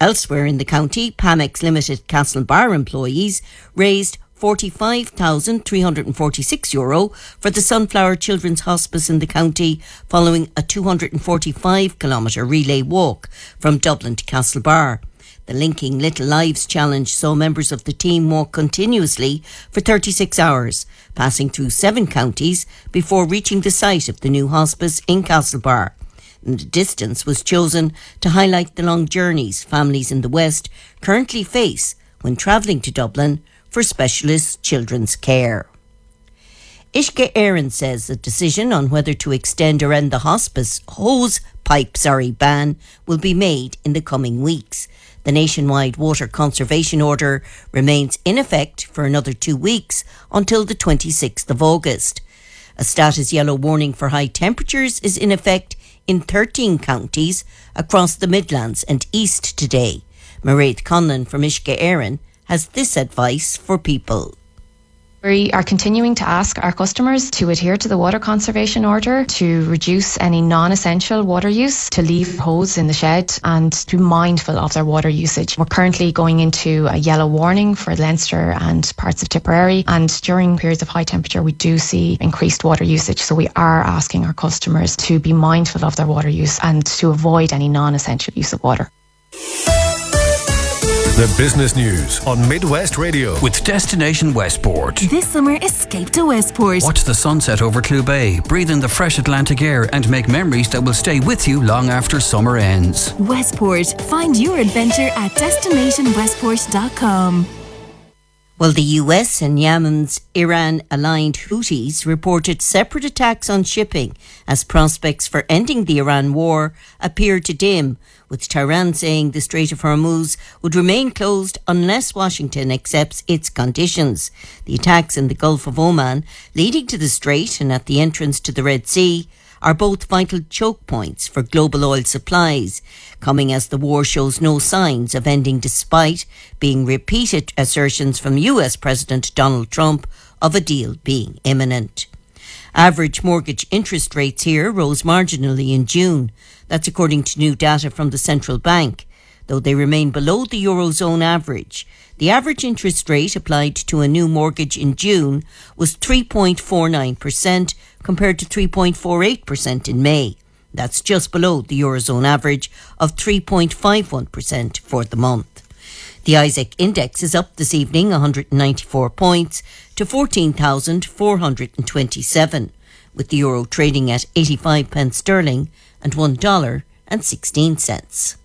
Elsewhere in the county, Pamex Limited Castlebar employees raised €45,346 for the Sunflower Children's Hospice in the county following a 245-kilometre relay walk from Dublin to Castlebar. The Linking Little Lives Challenge saw members of the team walk continuously for 36 hours, passing through 7 counties before reaching the site of the new hospice in Castlebar. And the distance was chosen to highlight the long journeys families in the West currently face when travelling to Dublin for specialist children's care. Uisce Éireann says the decision on whether to extend or end the hospice hose pipe ban will be made in the coming weeks. The nationwide water conservation order remains in effect for another 2 weeks until the 26th of August. A status yellow warning for high temperatures is in effect in 13 counties across the Midlands and East today. Mairead Conlon from Uisce Éireann has this advice for people. We are continuing to ask our customers to adhere to the water conservation order, to reduce any non-essential water use, to leave hose in the shed and to be mindful of their water usage. We're currently going into a yellow warning for Leinster and parts of Tipperary, and during periods of high temperature we do see increased water usage, so we are asking our customers to be mindful of their water use and to avoid any non-essential use of water. The business news on Midwest Radio. With Destination Westport. This summer, escape to Westport. Watch the sunset over Clew Bay, breathe in the fresh Atlantic air and make memories that will stay with you long after summer ends. Westport. Find your adventure at destinationwestport.com. Well, the US and Yemen's Iran-aligned Houthis reported separate attacks on shipping as prospects for ending the Iran war appear to dim, with Tehran saying the Strait of Hormuz would remain closed unless Washington accepts its conditions. The attacks in the Gulf of Oman, leading to the Strait and at the entrance to the Red Sea, are both vital choke points for global oil supplies, coming as the war shows no signs of ending despite being repeated assertions from US President Donald Trump of a deal being imminent. Average mortgage interest rates here rose marginally in June. That's according to new data from the central bank, though they remain below the Eurozone average. The average interest rate applied to a new mortgage in June was 3.49% compared to 3.48% in May. That's just below the Eurozone average of 3.51% for the month. The Isaac Index is up this evening 194 points to 14,427, with the euro trading at 85 pence sterling and $1.16.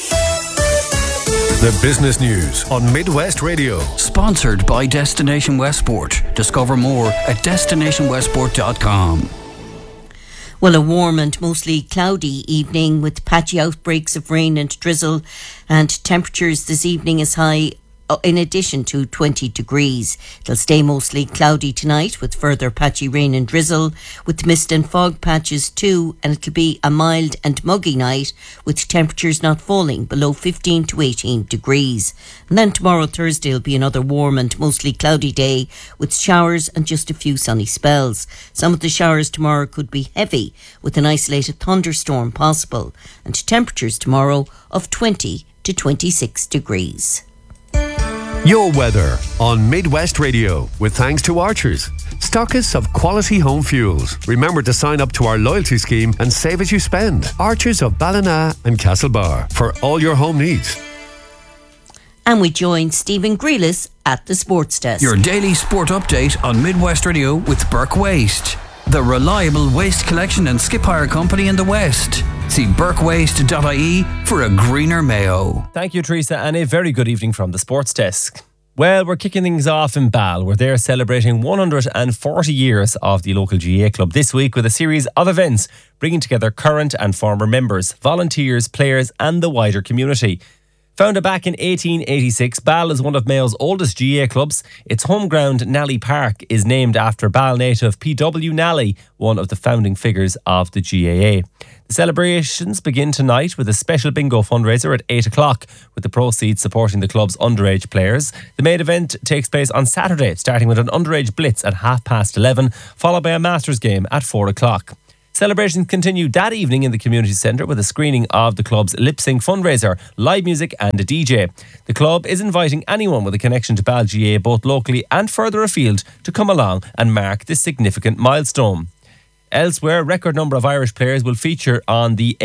The business news on Midwest Radio. Sponsored by Destination Westport. Discover more at destinationwestport.com. Well, a warm and mostly cloudy evening with patchy outbreaks of rain and drizzle, and temperatures this evening as high in addition to 20 degrees. It'll stay mostly cloudy tonight with further patchy rain and drizzle, with mist and fog patches too, and it'll be a mild and muggy night with temperatures not falling below 15 to 18 degrees. And then tomorrow, Thursday, will be another warm and mostly cloudy day with showers and just a few sunny spells. Some of the showers tomorrow could be heavy with an isolated thunderstorm possible, and temperatures tomorrow of 20 to 26 degrees. Your weather on Midwest Radio with thanks to Archers, stockists of quality home fuels. Remember to sign up to our loyalty scheme and save as you spend. Archers of Ballina and Castlebar for all your home needs. And we join Stephen Grealis at the Sports Desk. Your daily sport update on Midwest Radio with Burke Waste, the reliable waste collection and skip hire company in the West. See burkewaste.ie for a greener Mayo. Thank you, Teresa, and a very good evening from the Sports Desk. Well, we're kicking things off in Ball, where they're celebrating 140 years of the local GAA club this week with a series of events bringing together current and former members, volunteers, players and the wider community. Founded back in 1886, Ball is one of Mayo's oldest GAA clubs. Its home ground, Nally Park, is named after Ball native P.W. Nally, one of the founding figures of the GAA. The celebrations begin tonight with a special bingo fundraiser at 8 o'clock, with the proceeds supporting the club's underage players. The main event takes place on Saturday, starting with an underage blitz at 11:30, followed by a Masters game at 4 o'clock. Celebrations continue that evening in the community centre with a screening of the club's lip sync fundraiser, live music and a DJ. The club is inviting anyone with a connection to BAL-GAA, both locally and further afield, to come along and mark this significant milestone. Elsewhere, a record number of Irish players will feature on the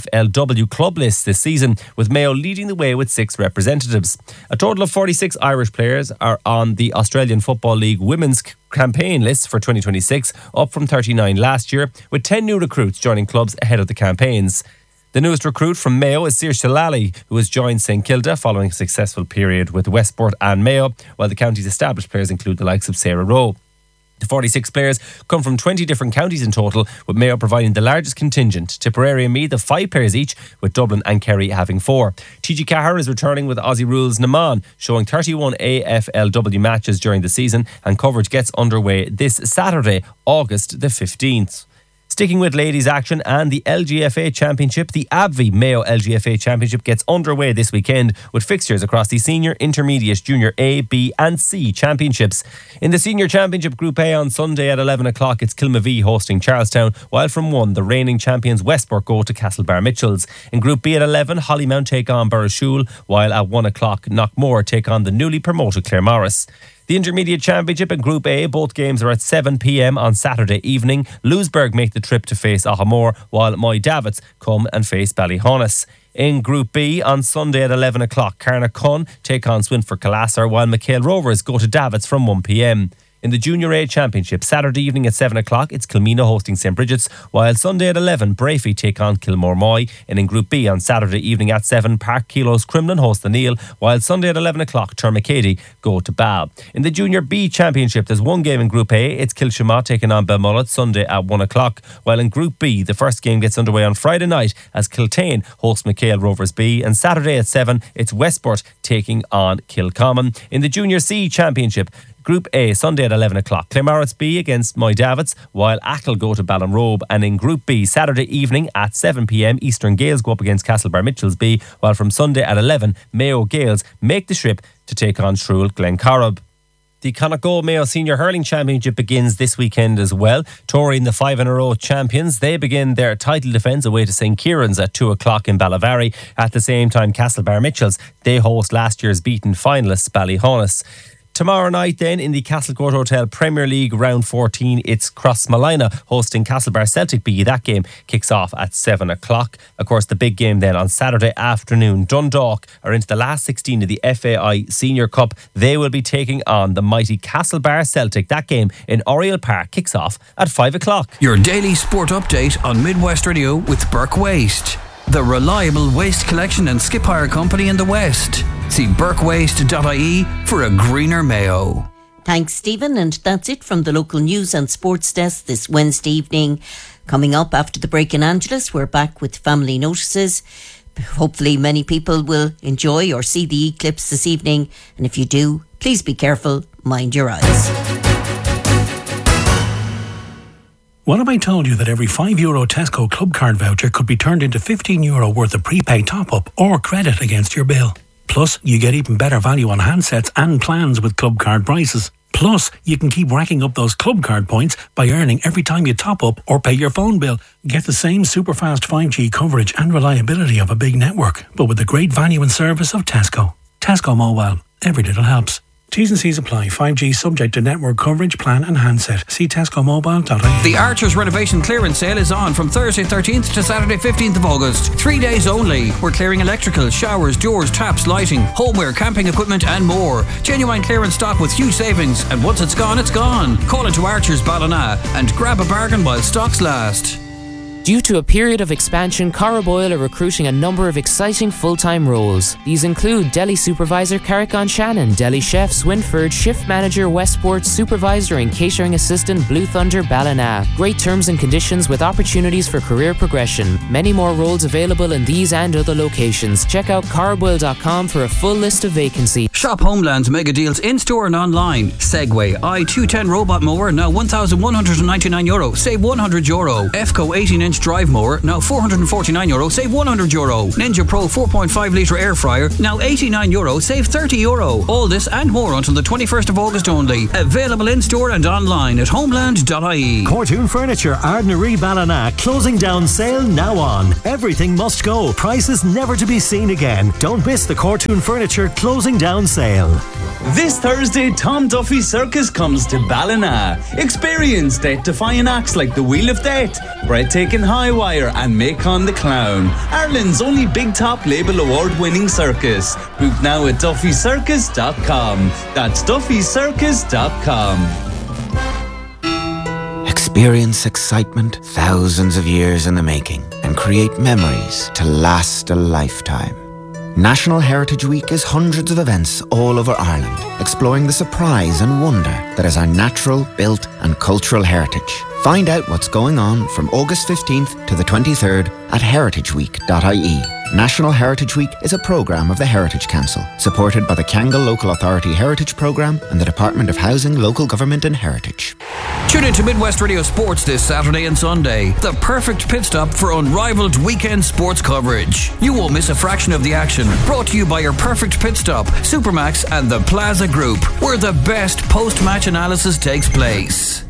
AFLW club list this season, with Mayo leading the way with 6 representatives. A total of 46 Irish players are on the Australian Football League women's campaign list for 2026, up from 39 last year, with 10 new recruits joining clubs ahead of the campaigns. The newest recruit from Mayo is Saoirse Lally, who has joined St Kilda following a successful period with Westport and Mayo, while the county's established players include the likes of Sarah Rowe. The 46 players come from 20 different counties in total, with Mayo providing the largest contingent. Tipperary and Meath have 5 players each, with Dublin and Kerry having 4. TG Cahir is returning with Aussie Rules Naman, showing 31 AFLW matches during the season, and coverage gets underway this Saturday, August the 15th. Sticking with ladies action and the LGFA Championship, the ABVI Mayo LGFA Championship gets underway this weekend with fixtures across the Senior, Intermediate, Junior A, B and C Championships. In the Senior Championship Group A on Sunday at 11 o'clock, it's Kilmavee hosting Charlestown, while from 1, the reigning champions Westport go to Castlebar Mitchells. In Group B at 11, Hollymount take on Burrishoole, while at 1 o'clock, Knockmore take on the newly promoted Claremorris. The Intermediate Championship in Group A, both games are at 7 p.m. on Saturday evening. Louisburg make the trip to face Ahamore, while Moy Davits come and face Ballyhonus. In Group B on Sunday at 11 o'clock, Carnacon take on Swinford Calasser, while McHale Rovers go to Davits from 1 p.m. In the Junior A Championship, Saturday evening at 7 o'clock, it's Kilmina hosting St Bridget's, while Sunday at 11, Brafey take on Kilmore Moy. And in Group B on Saturday evening at 7, Park Kilos Crumlin host the Neil, while Sunday at 11 o'clock, Termacady go to Bal. In the Junior B Championship, there's one game in Group A, it's Kilshama taking on Belmullet, Sunday at 1 o'clock, while in Group B, the first game gets underway on Friday night as Kiltane hosts McHale Rovers B, and Saturday at 7, it's Westport taking on Kilcommon. In the Junior C Championship, Group A, Sunday at 11 o'clock, Claremorris B against Moy Davits, while Achill go to Ballinrobe. And in Group B, Saturday evening at 7 p.m, Eastern Gales go up against Castlebar Mitchells B, while from Sunday at 11, Mayo Gales make the trip to take on Shrule Glencorrib. The Connacht Mayo Senior Hurling Championship begins this weekend as well. Touring the 5-in-a-row champions, they begin their title defence away to St Kieran's at 2 o'clock in Ballavary. At the same time, Castlebar Mitchells, they host last year's beaten finalists Ballyhonus. Tomorrow night then in the Castlecourt Hotel Premier League Round 14, it's Crossmalina hosting Castlebar Celtic B. That game kicks off at 7 o'clock. Of course, the big game then on Saturday afternoon, Dundalk are into the last 16 of the FAI Senior Cup. They will be taking on the mighty Castlebar Celtic. That game in Oriel Park kicks off at 5 o'clock. Your daily sport update on Midwest Radio with Burke Waste, the reliable waste collection and skip hire company in the West. See burkewaste.ie for a greener Mayo. Thanks, Stephen. And that's it from the local news and sports desk this Wednesday evening. Coming up after the break in Angeles, we're back with family notices. Hopefully many people will enjoy or see the eclipse this evening. And if you do, please be careful, mind your eyes. What have I told you that every €5 Tesco Club Card voucher could be turned into €15 worth of prepaid top-up or credit against your bill? Plus, you get even better value on handsets and plans with Club Card prices. Plus, you can keep racking up those Club Card points by earning every time you top up or pay your phone bill. Get the same super fast 5G coverage and reliability of a big network, but with the great value and service of Tesco. Tesco Mobile. Every little helps. T's and C's apply. 5G subject to network coverage, plan and handset. See tescomobile.ie. The Archers Renovation Clearance Sale is on from Thursday 13th to Saturday 15th of August. 3 days only. We're clearing electrical, showers, doors, taps, lighting, homeware, camping equipment and more. Genuine clearance stock with huge savings, and once it's gone, it's gone. Call into Archers Ballina and grab a bargain while stocks last. Due to a period of expansion, Corriboyle are recruiting a number of exciting full-time roles. These include Deli Supervisor Carrick-on Shannon, Deli Chef Swinford, Shift Manager Westport, Supervisor and Catering Assistant Blue Thunder Ballina. Great terms and conditions with opportunities for career progression. Many more roles available in these and other locations. Check out corriboyle.com for a full list of vacancies. Shop Homeland's mega deals in-store and online. Segway i210 robot mower now €1,199. Save €100. EFCO 18-inch Bosch Drive Mower, now €449, save €100. Ninja Pro 4.5 litre air fryer, now €89, save €30. All this and more until the 21st of August only. Available in store and online at homeland.ie. Cortoon Furniture, Ardnaree Ballina, closing down sale now on. Everything must go. Prices never to be seen again. Don't miss the Cortoon Furniture closing down sale. This Thursday, Tom Duffy Circus comes to Ballina. Experience death-defying acts like the Wheel of Death, Breathtaking High Wire and Macon the Clown. Ireland's only Big Top Label award-winning circus. Book now at duffycircus.com. That's duffycircus.com. Experience excitement thousands of years in the making and create memories to last a lifetime. National Heritage Week is hundreds of events all over Ireland, exploring the surprise and wonder that is our natural, built and cultural heritage. Find out what's going on from August 15th to the 23rd at heritageweek.ie. National Heritage Week is a programme of the Heritage Council, supported by the Kangol Local Authority Heritage Programme and the Department of Housing, Local Government and Heritage. Tune in to Midwest Radio Sports this Saturday and Sunday. The perfect pit stop for unrivaled weekend sports coverage. You won't miss a fraction of the action. Brought to you by your perfect pit stop, Supermax and the Plaza Group, where the best post-match analysis takes place.